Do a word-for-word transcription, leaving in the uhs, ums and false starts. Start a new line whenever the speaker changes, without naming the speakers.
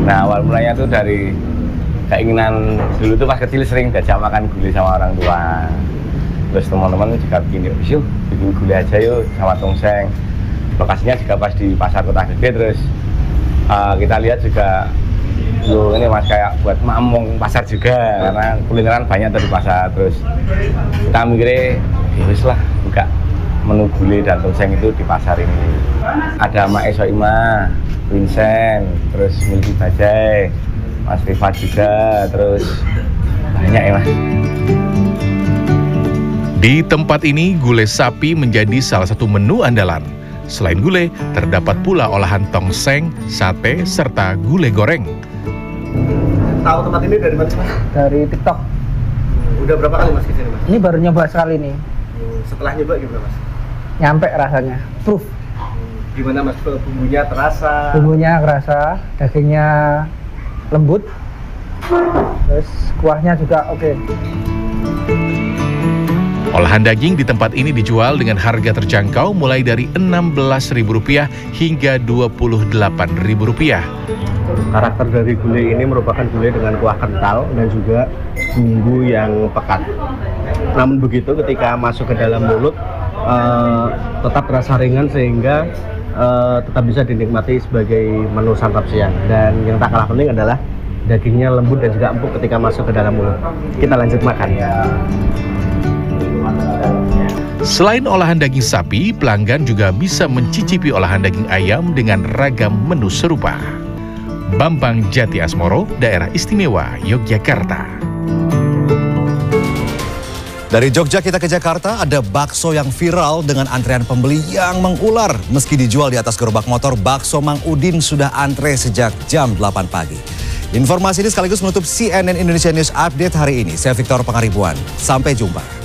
Nah awal mulanya tuh dari keinginan dulu tuh pas kecil sering diajak makan gulai sama orang tua. Terus teman-teman juga bikin, yuk bikin gulai aja yuk sama tongseng. Lokasinya juga pas di pasar Kota Gede. Terus uh, kita lihat juga, loh ini mas kayak buat mamong pasar juga, karena kulineran banyak tuh di pasar. Terus kita mikirnya, ya wis lah buka menu gulai dan tongseng itu di pasar ini. Ada Mak Soima, Vincent, terus Milky Bajai, Mas Viva juga, terus banyak ya mas.
Di tempat ini, gulai sapi menjadi salah satu menu andalan. Selain gulai, terdapat pula olahan tongseng, sate, serta gulai goreng.
Tahu tempat ini dari mana mas?
Dari TikTok.
Udah berapa kali mas kesini mas?
Ini baru nyoba sekali nih.
Setelah nyoba gimana mas?
Nyampe rasanya, proof.
Gimana mas, bumbunya terasa?
Bumbunya kerasa, dagingnya lembut, terus kuahnya juga oke. Okay.
Olahan daging di tempat ini dijual dengan harga terjangkau mulai dari enam belas ribu rupiah hingga dua puluh delapan ribu rupiah.
Karakter dari gulai ini merupakan gulai dengan kuah kental dan juga bumbu yang pekat. Namun begitu ketika masuk ke dalam mulut uh, tetap terasa ringan sehingga uh, tetap bisa dinikmati sebagai menu santap siang. Dan yang tak kalah penting adalah dagingnya lembut dan juga empuk ketika masuk ke dalam mulut. Kita lanjut makan ya.
Selain olahan daging sapi, pelanggan juga bisa mencicipi olahan daging ayam dengan ragam menu serupa. Bambang Jati Asmoro, Daerah Istimewa Yogyakarta.
Dari Jogja kita ke Jakarta, ada bakso yang viral dengan antrean pembeli yang mengular. Meski dijual di atas gerobak motor, bakso Mang Udin sudah antre sejak jam delapan pagi. Informasi ini sekaligus menutup C N N Indonesia News Update hari ini. Saya Victor Pangaribuan. Sampai jumpa.